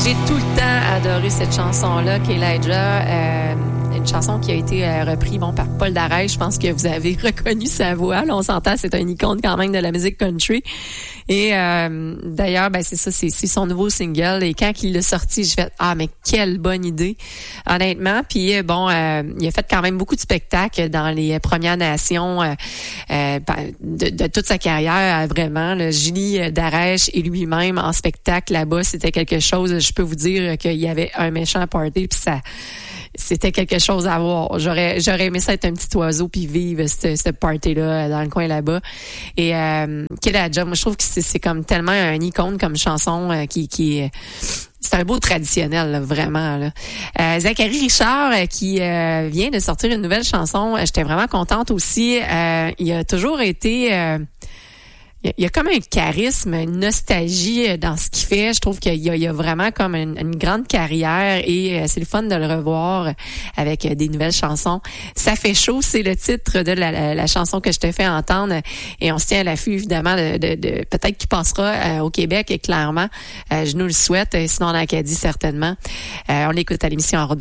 J'ai tout le temps adoré cette chanson-là, qu'Elijah, une chanson qui a été reprise par Paul Darèche. Je pense que vous avez reconnu sa voix. Là, on s'entend, c'est un icône quand même de la musique country. Et d'ailleurs, c'est ça, c'est son nouveau single. Et quand il l'a sorti, j'ai fait mais quelle bonne idée, honnêtement. Puis il a fait quand même beaucoup de spectacles dans les Premières Nations de toute sa carrière, vraiment. Là, Julie Darèche et lui-même en spectacle là-bas, c'était quelque chose. Je peux vous dire qu'il y avait un méchant party, puis ça. C'était quelque chose à voir. J'aurais aimé ça être un petit oiseau puis vivre ce party-là dans le coin là-bas. Et Elijah, moi je trouve que c'est comme tellement un icône comme chanson qui c'est un beau traditionnel, là, vraiment. Là. Zachary Richard qui vient de sortir une nouvelle chanson. J'étais vraiment contente aussi. Il a toujours été... il y a comme un charisme, une nostalgie dans ce qu'il fait. Je trouve qu'il y a vraiment comme une grande carrière et c'est le fun de le revoir avec des nouvelles chansons. Ça fait chaud, c'est le titre de la chanson que je te fais entendre et on se tient à l'affût évidemment de peut-être qu'il passera au Québec et clairement, je nous le souhaite, sinon en Acadie certainement. On l'écoute à l'émission En route.